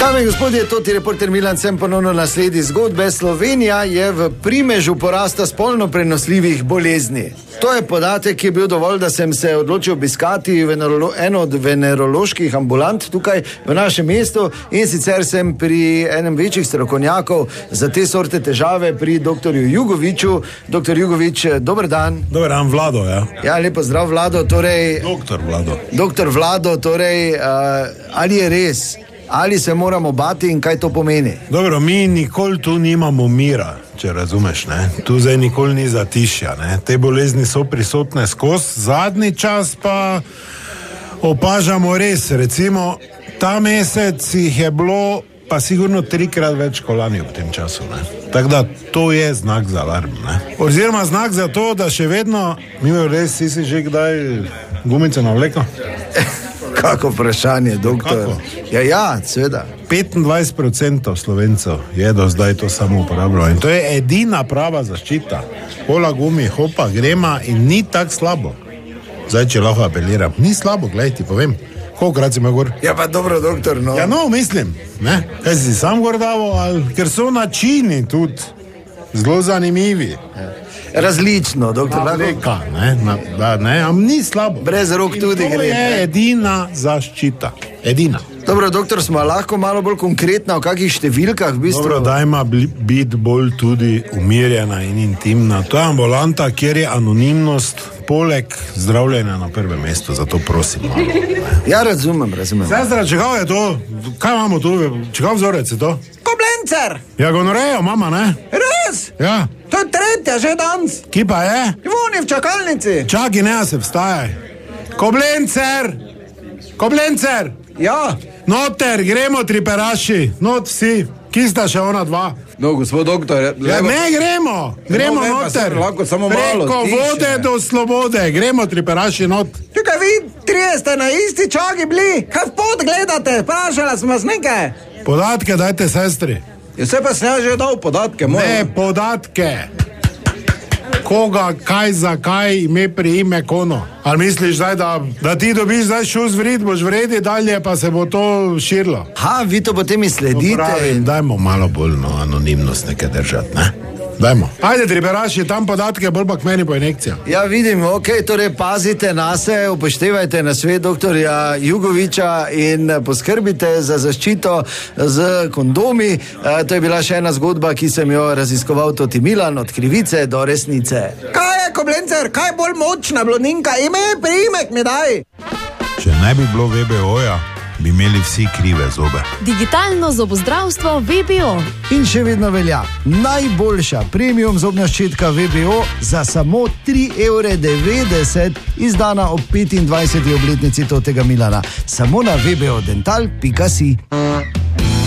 Dame in gospodje, to ti reporter Milan, sem ponovno nasledi zgodbe. Slovenija je v primežu porasta spolno prenosljivih bolezni. To je podatek, ki je bil dovolj, da sem se odločil obiskati eno od veneroloških ambulant tukaj v našem mestu, in sicer sem pri enem večjih strokovnjakov za te sorte težave, pri doktorju Jugoviču. Doktor Jugovič, dober dan. Dober dan, Vlado, ja. Ja, lepo zdrav, Vlado, torej... Doktor Vlado. Doktor Vlado, torej, ali je res? Ali se moramo bati in kaj to pomeni? Dobro, mi nikoli tu nimamo mira, če razumeš, ne? Tu zdaj nikoli ni zatišja, ne? Te bolezni so prisotne skozi, zadnji čas pa opažamo res, recimo, ta mesec jih je bilo pa sigurno 3-krat več kot lani v tem času, ne? Tako da to je znak za alarm, ne? Oziroma znak za to, da še vedno, mimo res, si že kdaj gumico navleko? Kako vprašanje, doktor? Ja, seveda. 25% Slovencev je do zdaj to samo uporabljalo in to je edina prava zaščita. Pola gumi, hopa, grema in ni tako slabo. Zdaj, če lahko apeliram, ni slabo, gledaj, ti povem. Kolikrat si me gor? Ja, pa dobro, doktor, no. Ja, no, mislim, ne? Kaj si sam gor davo, ali ker so načini tudi zelo zanimivi. Različno, doktor. Leka, ne, am ni slabo. Brez rok tudi gre. To je edina zaščita. Edina. Dobro, doktor, smo lahko malo bolj konkretna, v kakih številkah v bistvu? Dobro, dajma biti bolj tudi umirjena in intimna. To je ambulanta, kjer je anonimnost poleg zdravljenja na prvem mestu, zato prosim malo. Ja, razumem. Sestra, čekav je to? Kaj imamo tu? Čekav vzorec je to? Koblencer! Ja, gonorejo, mama, ne? Res? Ja. To je tretja že danes. Ki pa je? Voni v čakalnici. Čaki, ne, se vstajaj. Koblencer! Koblencer! Ja. Noter, gremo triperaši, not vsi. Ki sta še ona dva? No, gospod doktor... Ja, ne, gremo noter. Lahko samo malo preko tiše. Vode do Slobode, gremo triperaši not. Tukaj vi 3 ste na isti čagi bili. Kaj v pod gledate? Prašala sem vas nekaj. Podatke dajte, sestri. Ja, se pa sem že dal podatke, moja. Ne, podatke. Koga, kaj, zakaj, ime, priime, kono. Ali misliš zdaj, da ti dobiš zdaj šus vrid, boš vredi, dalje pa se bo to širilo? Ha, vi to potem izsledite. Pravim, dajmo malo bolj anonimnost nekaj držati, ne? Dajmo. Ajde, triberaši, tam podatke, bolj pa k meni po injekcija. Ja, vidim, ok, torej pazite nase, upoštevajte na svet doktorja Jugoviča in poskrbite za zaščito z kondomi. To je bila še ena zgodba, ki sem jo raziskoval Toti Milan, od krivice do resnice. Kaj je, Koblencer, kaj je bolj močna blondinka? Ime, priimek mi daj. Če ne bi bilo VBO-ja, bi imeli vsi krive zobe. Digitalno zobozdravstvo VBO. In še vedno velja najboljša premium zobna ščitka VBO za samo 3,90 €, izdana ob 25. obletnici Totega Milana. Samo na vbodental.si.